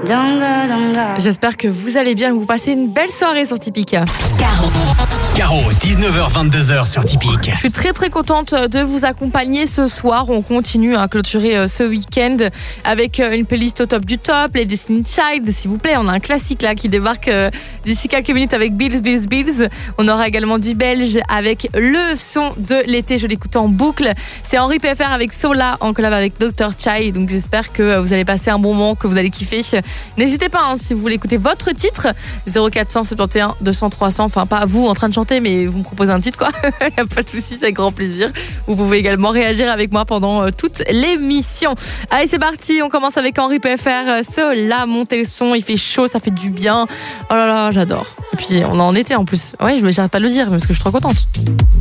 J'espère que vous allez bien, que vous passez une belle soirée sur Tipeee. Caro, 19h-22h sur Tipeee. Je suis très très contente de vous accompagner ce soir. On continue à clôturer ce week-end avec une playlist au top du top, les Destiny Child, s'il vous plaît. On a un classique là qui débarque d'ici quelques minutes avec Bills. On aura également du belge avec le son de l'été. Je l'écoute en boucle. C'est Henri PFR avec Sola en collab avec Dr. Chai. Donc j'espère que vous allez passer un bon moment, que vous allez kiffer. N'hésitez pas si vous voulez écouter votre titre, 0471 200 300. Enfin pas vous en train de chanter, mais vous me proposez un titre quoi. Y a pas de souci, c'est avec grand plaisir. Vous pouvez également réagir avec moi pendant toute l'émission. Allez, c'est parti. On commence avec Henri PFR. Sola, montez le son, il fait chaud, ça fait du bien. Oh là là, j'adore. Et puis on est en été en plus. Ouais, j'arrête pas de le dire parce que je suis trop contente.